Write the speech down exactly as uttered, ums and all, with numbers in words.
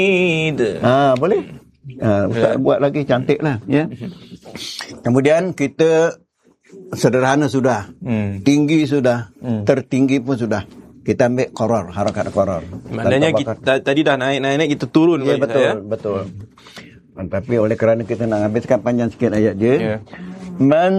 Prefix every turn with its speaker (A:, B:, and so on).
A: Ha, boleh. Ha, Ustaz buat lagi cantik lah, ya. Kemudian kita sederhana sudah,
B: Hmm.
A: tinggi sudah,
B: Hmm.
A: tertinggi pun sudah. Kita ambil qarar, harakat qarar.
B: Maknanya kita, tadi dah naik-naik kita turun
A: Ya,
B: balik
A: betul,
B: saya.
A: betul. Tapi oleh kerana kita nak habiskan panjang sikit ayat dia,
B: Ya.
A: Man